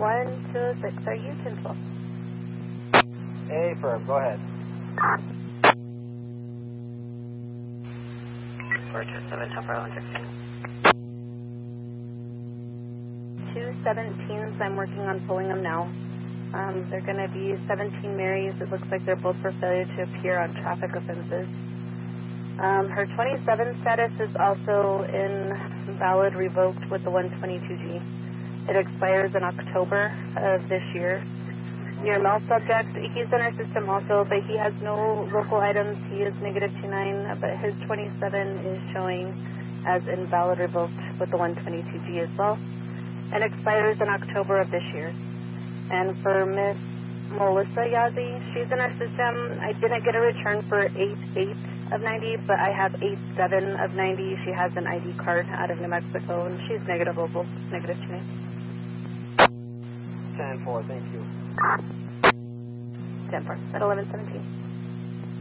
126, are you 1012? Affirm, go ahead. 427, Tower 116. 217s, I'm working on pulling them now. They're going to be 17 Marys. It looks like they're both for failure to appear on traffic offenses. Her 27 status is also invalid, revoked with the 122G. It expires in October of this year. Your male subject, he's in our system also, but he has no local items. He is -29, but his 27 is showing as invalid, revoked with the 122G as well, and expires in October of this year. And for Miss Melissa Yazzie, she's in our system. I didn't get a return for 88 of 90, but I have 87 of 90. She has an ID card out of New Mexico, and she's negative local, -29. 10-4, thank you. 10-4, at 1117.